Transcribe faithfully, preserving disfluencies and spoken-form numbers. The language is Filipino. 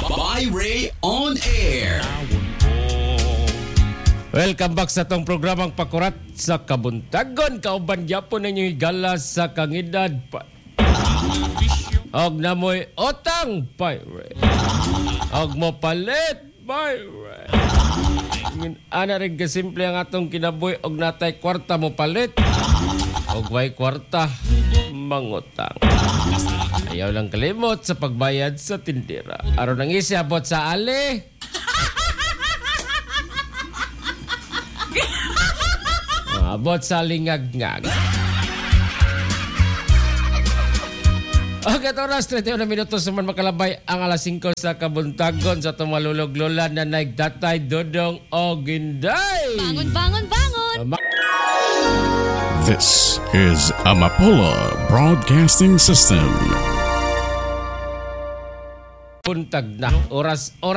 Ray on Air. Welcome back sa tong programang Pakurat sa Kabuntagon. Kauban gyapon ninyo higala sa kangidad pa. Og namoy otang pirate. Og mo palit pirate. Ana rin kasimple ang atong kinabuhi og natay kwarta mo palit. Og way kwarta mangutang. Ayaw lang kalimot sa pagbayad sa tindera. Aron nang isiabot sa ali. Abot sa lingag-ngag. Okay, oras, treinta y uno minutos naman makalabay ang alas singko sa Kabuntagon sa tumalulog-lulan na nagdatay Dodong o Ginday. Bangon, bangon, bangon! Ma- This is Amapola Broadcasting System. Puntag na. Oras, oras.